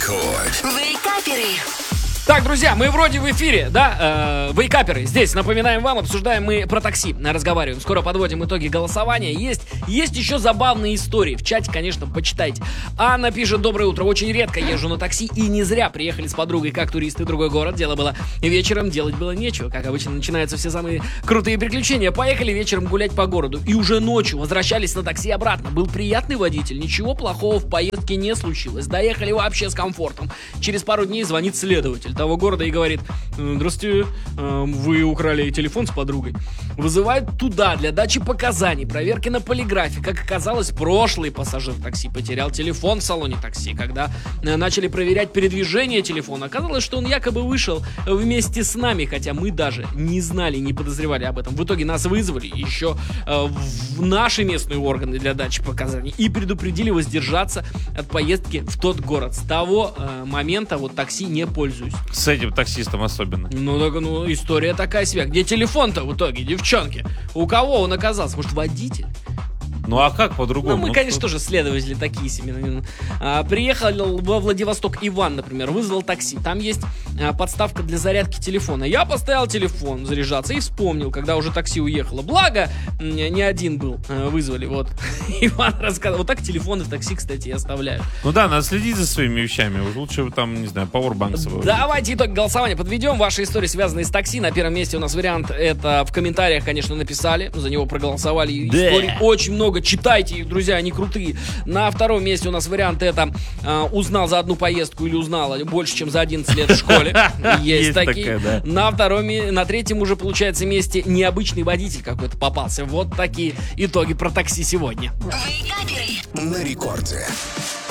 Рекорд. Вейкаперы. Так, друзья, мы вроде в эфире, да? Вейкаперы здесь, напоминаем вам, обсуждаем мы про такси, разговариваем. Скоро подводим итоги голосования. Есть еще забавные истории. В чате, конечно, почитайте. Анна пишет: доброе утро, очень редко езжу на такси и не зря. Приехали с подругой как туристы в другой город. Дело было вечером, делать было нечего. Как обычно, начинаются все самые крутые приключения. Поехали вечером гулять по городу. И уже ночью возвращались на такси обратно. Был приятный водитель, ничего плохого в поездке не случилось. Доехали вообще с комфортом. Через пару дней звонит следователь того города и говорит: здравствуйте, вы украли телефон с подругой. Вызывают туда для дачи показаний, проверки на полиграфе. Как оказалось, прошлый пассажир такси потерял телефон в салоне такси. Когда начали проверять передвижение телефона, оказалось, что он якобы вышел вместе с нами, хотя мы даже не знали, не подозревали об этом. В итоге нас вызвали еще в наши местные органы для дачи показаний и предупредили воздержаться от поездки в тот город. С того момента вот такси не пользуюсь. С этим таксистом особенно. Ну, история такая себе. Где телефон-то в итоге, девчонки? У кого он оказался? Может, водитель? Ну а как по-другому? Ну, мы, конечно, тоже следователи такие себе. Приехал во Владивосток Иван, например, вызвал такси. Там есть подставка для зарядки телефона. Я поставил телефон заряжаться и вспомнил, когда уже такси уехало. Благо, не один был, вызвали. Вот, Иван рассказывал. Вот так телефоны в такси, кстати, и оставляют. Ну да, надо следить за своими вещами. Лучше там, не знаю, пауэрбанк свой. Давайте итог голосования подведем. Ваши истории, связанные с такси. На первом месте у нас вариант, это в комментариях, конечно, написали. За него проголосовали. Да. Историй очень много. Читайте их, друзья, они крутые. На втором месте у нас вариант это узнал за одну поездку или узнала больше, чем за 11 лет в школе. Есть такие. такая, да. На третьем уже, получается, месте необычный водитель какой-то попался. Вот такие итоги про такси сегодня. Вейкаперы. На рекорде.